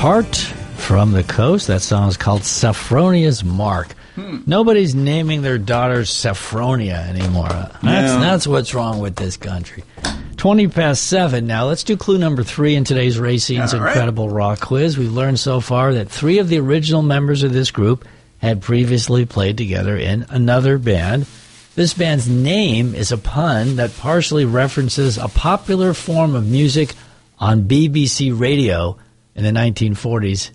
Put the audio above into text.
Heart from the Coast. That song is called Sophronia's Mark. Nobody's naming their daughters Sophronia anymore. That's what's wrong with this country. 7:20 now. Let's do clue number 3 in today's Racine's Incredible Rock Quiz. We've learned so far that 3 of the original members of this group had previously played together in another band. This band's name is a pun that partially references a popular form of music on BBC radio in the 1940s